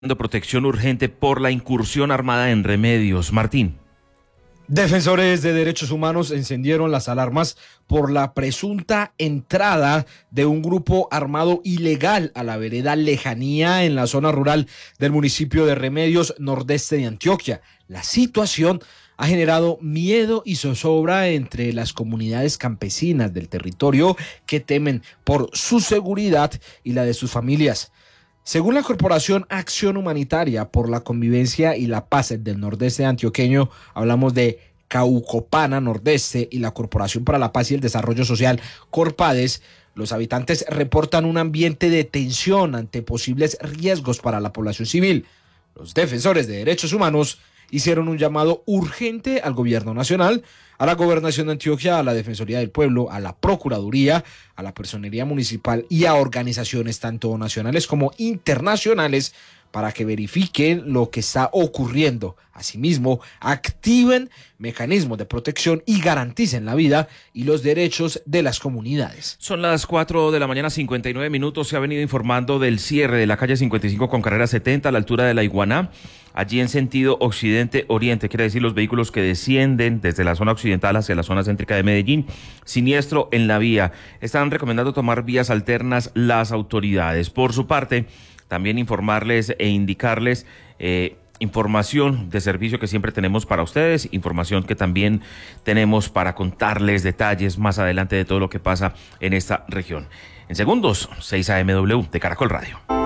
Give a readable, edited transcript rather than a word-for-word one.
De protección urgente por la incursión armada en Remedios. Martín. Defensores de derechos humanos encendieron las alarmas por la presunta entrada de un grupo armado ilegal a la vereda Lejanía en la zona rural del municipio de Remedios, nordeste de Antioquia. La situación ha generado miedo y zozobra entre las comunidades campesinas del territorio que temen por su seguridad y la de sus familias. Según la Corporación Acción Humanitaria por la Convivencia y la Paz del Nordeste Antioqueño, hablamos de Caucopana Nordeste y la Corporación para la Paz y el Desarrollo Social, Corpades, los habitantes reportan un ambiente de tensión ante posibles riesgos para la población civil. Los defensores de derechos humanos hicieron un llamado urgente al gobierno nacional, a la Gobernación de Antioquia, a la Defensoría del Pueblo, a la Procuraduría, a la Personería Municipal y a organizaciones tanto nacionales como internacionales para que verifiquen lo que está ocurriendo. Asimismo, activen mecanismos de protección y garanticen la vida y los derechos de las comunidades. Son las 4 de la mañana, 59 minutos. Se ha venido informando del cierre de la calle 55 con carrera 70 a la altura de la Iguaná. Allí en sentido occidente-oriente, quiere decir los vehículos que descienden desde la zona occidental hacia la zona céntrica de Medellín. Siniestro en la vía. Están recomendando tomar vías alternas las autoridades. Por su parte, también informarles e indicarles información de servicio que siempre tenemos para ustedes, información que también tenemos para contarles detalles más adelante de todo lo que pasa en esta región. En segundos, 6 AMW de Caracol Radio.